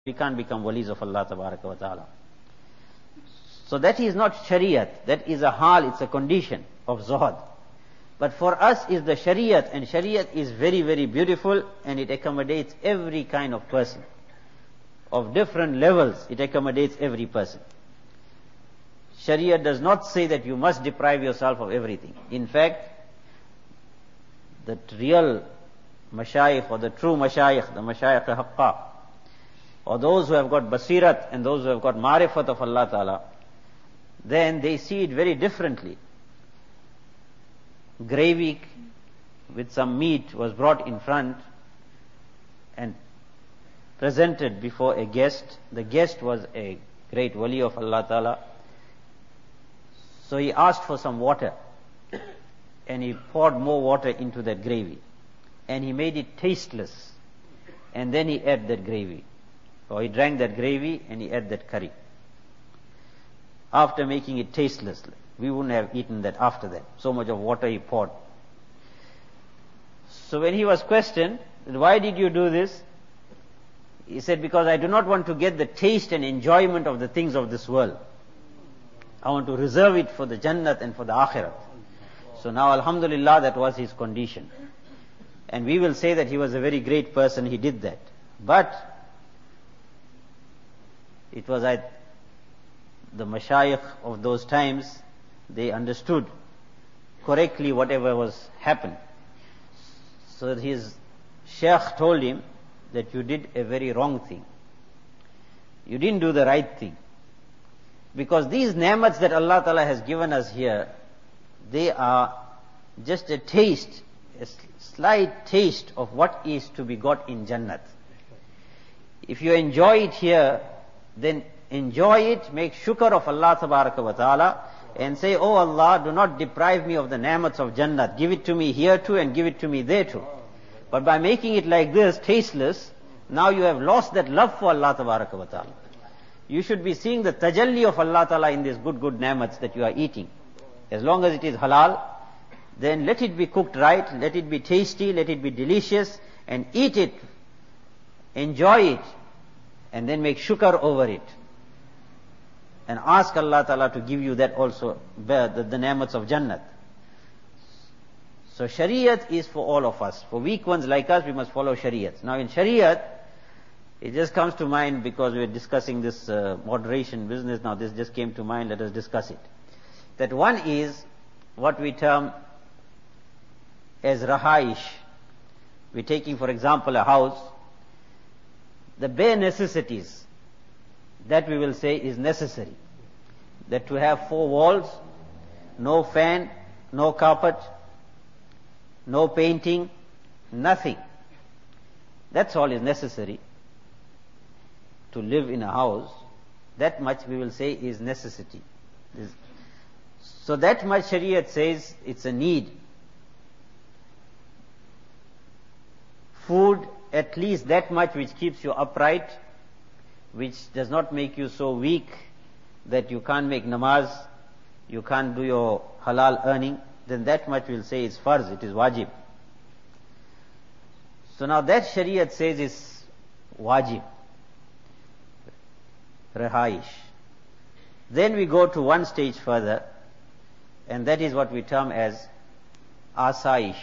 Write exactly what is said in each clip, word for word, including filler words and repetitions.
we can't become walis of Allah tabaraka wa ta'ala. So that is not shariat, that is a hal, it's a condition of zuhud. But for us is the shariat, and shariat is very, very beautiful, and it accommodates every kind of person. Of different levels, it accommodates every person. Shariat does not say that you must deprive yourself of everything. In fact, the real mashayikh or the true mashayikh, the mashayikh haqqa, or those who have got basirat and those who have got marifat of Allah Ta'ala, then they see it very differently. Gravy with some meat was brought in front and presented before a guest. The guest was a great wali of Allah Ta'ala. So he asked for some water, and he poured more water into that gravy, and he made it tasteless, and then he ate that gravy. Or he drank that gravy and he ate that curry. After making it tasteless, we wouldn't have eaten that after that. So much of water he poured. So when he was questioned, why did you do this? He said, because I do not want to get the taste and enjoyment of the things of this world. I want to reserve it for the Jannat and for the Akhirat. So now alhamdulillah, that was his condition. And we will say that he was a very great person, he did that. But it was at the mashayikh of those times, they understood correctly whatever was happened. So his sheikh told him that you did a very wrong thing. You didn't do the right thing. Because these ni'mats that Allah Ta'ala has given us here, they are just a taste, a slight taste of what is to be got in Jannat. If you enjoy it here, then enjoy it, make shukr of Allah tabaraka wa ta'ala, and say, oh Allah, do not deprive me of the ni'mats of Jannat. Give it to me here too and give it to me there too. But by making it like this, tasteless, now you have lost that love for Allah tabaraka wa ta'ala. You should be seeing the tajalli of Allah Ta'ala in these good, good ni'mats that you are eating. As long as it is halal, then let it be cooked right, let it be tasty, let it be delicious, and eat it, enjoy it, and then make shukr over it. And ask Allah Ta'ala to give you that also, the, the, the ni'mats of Jannat. So Shariat is for all of us. For weak ones like us, we must follow Shariat. Now in Shariat, it just comes to mind because we are discussing this uh, moderation business. Now this just came to mind, let us discuss it. That one is what we term as rahaish. We're taking, for example, a house. The bare necessities, that we will say is necessary. That to have four walls, no fan, no carpet, no painting, nothing. That's all is necessary. To live in a house, that much we will say is necessity. So that much Shariat says it's a need. Food, at least that much which keeps you upright, which does not make you so weak that you can't make namaz, you can't do your halal earning, then that much we'll say is farz, it is wajib. So now that Shariat says is wajib. Rahaish. Then we go to one stage further, and that is what we term as asaish.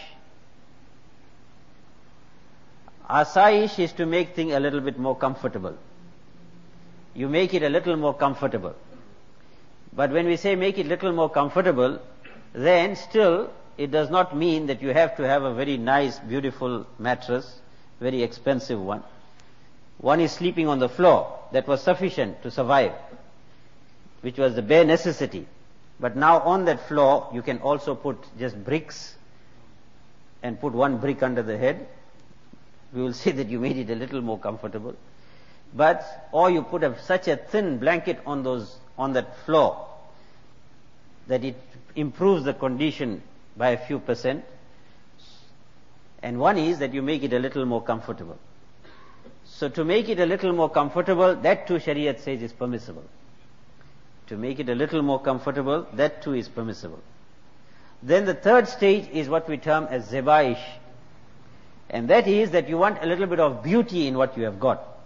Asaish is to make things a little bit more comfortable. You make it a little more comfortable. But when we say make it a little more comfortable, then still it does not mean that you have to have a very nice, beautiful mattress, very expensive one. One is sleeping on the floor. That was sufficient to survive, which was the bare necessity. But now on that floor, you can also put just bricks and put one brick under the head. We will say that you made it a little more comfortable. But, or you put a, such a thin blanket on those, on that floor, that it improves the condition by a few percent. And one is that you make it a little more comfortable. So to make it a little more comfortable, that too Shariat says is permissible. To make it a little more comfortable, that too is permissible. Then the third stage is what we term as zebaish. And that is that you want a little bit of beauty in what you have got.